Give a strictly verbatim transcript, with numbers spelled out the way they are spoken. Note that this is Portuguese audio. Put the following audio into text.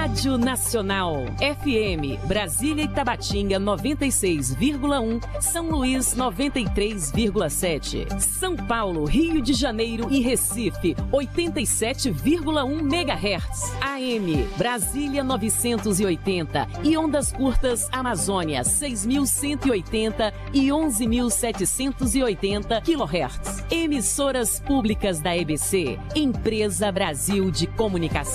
Rádio Nacional. F M, Brasília e Tabatinga noventa e seis vírgula um, São Luís noventa e três vírgula sete. São Paulo, Rio de Janeiro e Recife oitenta e sete vírgula um megahertz. A M, Brasília novecentos e oitenta e ondas curtas Amazônia seis mil cento e oitenta e onze mil setecentos e oitenta quilohertz. Emissoras públicas da E B C, Empresa Brasil de Comunicação.